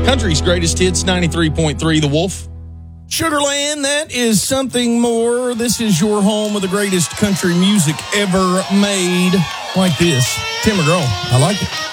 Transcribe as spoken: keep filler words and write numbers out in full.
Country's greatest hits, ninety-three point three, The Wolf. Sugarland, that is something more. This is your home of the greatest country music ever made. Like this. Tim McGraw. I like it.